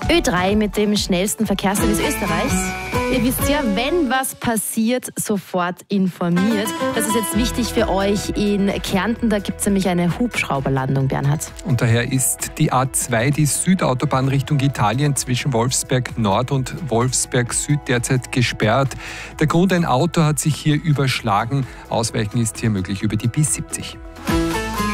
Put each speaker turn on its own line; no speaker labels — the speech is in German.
Ö3 mit dem schnellsten Verkehrsservice Österreichs. Ihr wisst ja, wenn was passiert, sofort informiert. Das ist jetzt wichtig für euch in Kärnten. Da gibt es nämlich eine Hubschrauberlandung, Bernhard.
Und daher ist die A2, die Südautobahn Richtung Italien zwischen Wolfsberg Nord und Wolfsberg Süd derzeit gesperrt. Der Grund, ein Auto hat sich hier überschlagen. Ausweichen ist hier möglich über die B70.